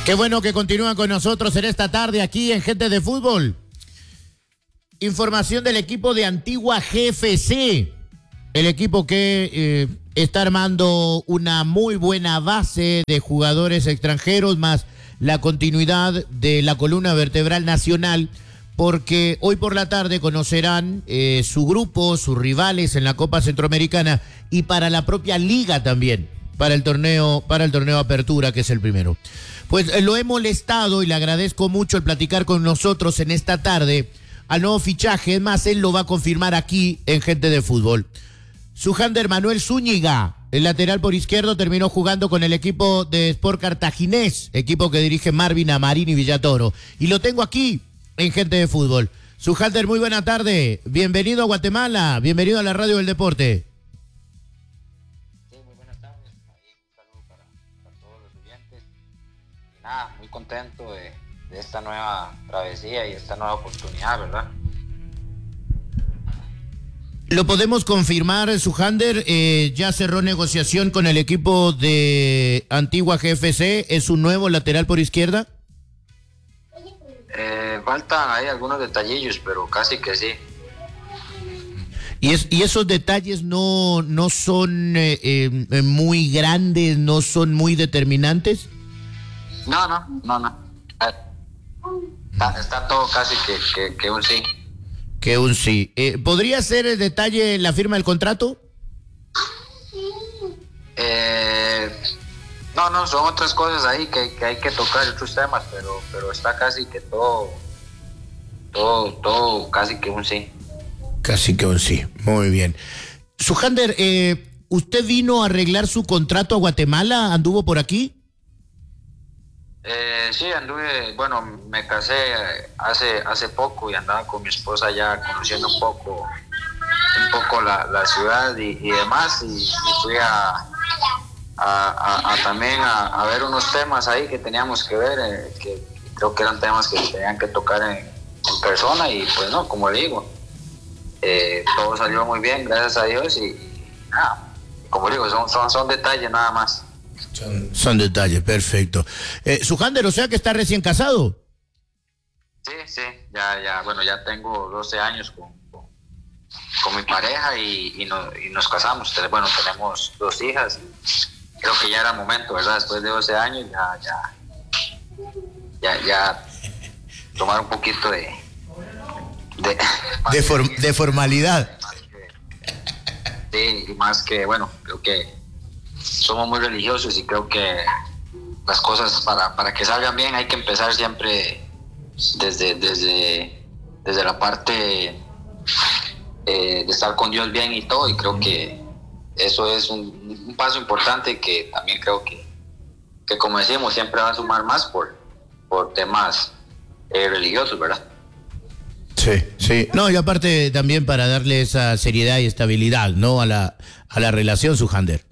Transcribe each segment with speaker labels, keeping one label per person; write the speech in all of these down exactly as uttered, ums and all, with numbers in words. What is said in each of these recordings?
Speaker 1: Qué bueno que continúan con nosotros en esta tarde aquí en Gente de Fútbol. Información del equipo de Antigua G F C. El equipo que eh, está armando una muy buena base de jugadores extranjeros, más la continuidad de la columna vertebral nacional, porque hoy por la tarde conocerán eh, su grupo, sus rivales en la Copa Centroamericana y para la propia liga también, para el torneo, para el torneo Apertura, que es el primero. Pues eh, lo he molestado y le agradezco mucho el platicar con nosotros en esta tarde al nuevo fichaje. Es más, él lo va a confirmar aquí en Gente de Fútbol. Sujander Manuel Zúñiga, el lateral por izquierdo, terminó jugando con el equipo de Sport Cartaginés, equipo que dirige Marvin Amarín y Villatoro. Y lo tengo aquí en Gente de Fútbol. Sujander, muy buena tarde. Bienvenido a Guatemala. Bienvenido a la Radio del Deporte.
Speaker 2: Sí, muy buenas tardes. Ahí un saludo para, para todos los oyentes. Y nada, muy contento de, de esta nueva travesía y esta nueva oportunidad, ¿verdad?
Speaker 1: Lo podemos confirmar, Sujander, eh, ya cerró negociación con el equipo de Antigua G F C. ¿Es un nuevo lateral por izquierda?
Speaker 2: Eh, faltan ahí algunos detallillos, pero casi que sí.
Speaker 1: ¿Y, es, y esos detalles no, no son eh, eh, muy grandes, no son muy determinantes?
Speaker 2: No, no, no, no. Está, está todo casi que, que, que un sí.
Speaker 1: Que un sí. Eh, ¿Podría ser el detalle la firma del contrato?
Speaker 2: Eh, no, no, son otras cosas ahí que, que hay que tocar, otros temas, pero, pero está casi que todo, todo, todo casi que un sí.
Speaker 1: Casi que un sí, muy bien. Sujander, eh, ¿usted vino a arreglar su contrato a Guatemala? ¿Anduvo por aquí?
Speaker 2: Eh, sí, anduve, bueno, me casé hace hace poco y andaba con mi esposa ya conociendo un poco un poco la, la ciudad y, y demás, y, y fui a, a, a, a también a, a ver unos temas ahí que teníamos que ver, eh, que creo que eran temas que tenían que tocar en, en persona, y pues no, como le digo, eh, todo salió muy bien, gracias a Dios, y, y nada, como digo, son, son, son detalles nada más.
Speaker 1: Son, son detalles, perfecto. Eh, Sujander, o sea que está recién casado.
Speaker 2: Sí, sí, ya, ya, bueno, ya tengo doce años con, con, con mi pareja y, y, no, y nos casamos. Bueno, tenemos dos hijas. Creo que ya era momento, ¿verdad? Después de doce años ya, ya, ya, ya tomar un poquito de... De,
Speaker 1: de, for, que, de formalidad.
Speaker 2: Que, sí, y más que, bueno, creo que somos muy religiosos y creo que las cosas para, para que salgan bien hay que empezar siempre desde, desde, desde la parte eh, de estar con Dios bien y todo, y creo que eso es un, un paso importante que también creo que, que como decimos siempre va a sumar más por, por temas eh, religiosos, ¿verdad?
Speaker 1: Sí, sí. No, y aparte también para darle esa seriedad y estabilidad, ¿no? A la, a la relación, Sujander.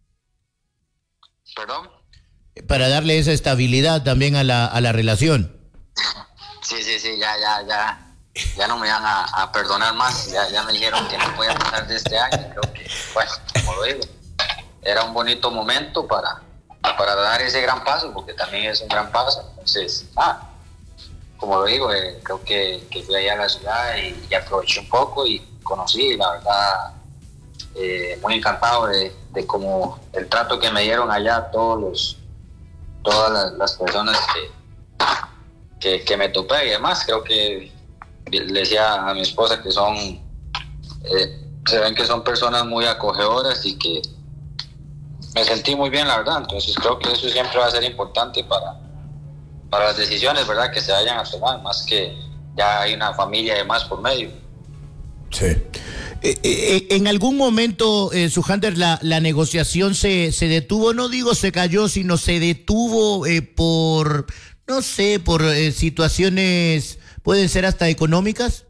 Speaker 2: ¿Perdón?
Speaker 1: Para darle esa estabilidad también a la, a la relación.
Speaker 2: Sí, sí, sí, ya, ya, ya. Ya no me van a, a perdonar más. Ya, ya me dijeron que no podía pasar de este año. Creo que, bueno, como lo digo, era un bonito momento para, para dar ese gran paso, porque también es un gran paso. Entonces, ah, como lo digo, eh, creo que, que fui allá a la ciudad y, y aproveché un poco y conocí, la verdad, eh, muy encantado de, de como el trato que me dieron allá todos los, todas las, las personas que, que, que me topé y demás. Creo que le decía a mi esposa que son, eh, se ven que son personas muy acogedoras y que me sentí muy bien, la verdad. Entonces creo que eso siempre va a ser importante para, para las decisiones, ¿verdad?, que se vayan a tomar, más que ya hay una familia y demás por medio.
Speaker 1: Sí. Eh, eh, en algún momento, eh, Sujander, la, la negociación se, se detuvo, no digo se cayó, sino se detuvo eh, por, no sé, por eh, situaciones, pueden ser hasta económicas.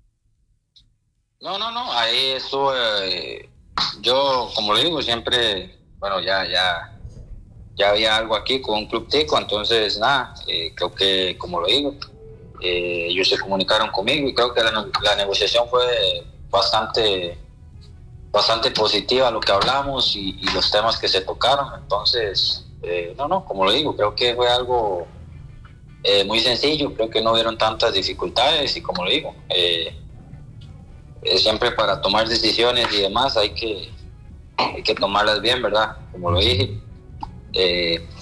Speaker 2: No, no, no, ahí estuve, eh, yo, como le digo, siempre, bueno, ya, ya, ya había algo aquí con un club tico, entonces, nada, eh, creo que, como lo digo, eh, ellos se comunicaron conmigo y creo que la, la negociación fue bastante bastante positiva lo que hablamos y, y los temas que se tocaron. Entonces Eh, no, no, como lo digo, creo que fue algo eh, muy sencillo, creo que no hubieron tantas dificultades y como lo digo, eh, eh, siempre para tomar decisiones y demás hay que, hay que tomarlas bien, ¿verdad? Como lo dije, eh,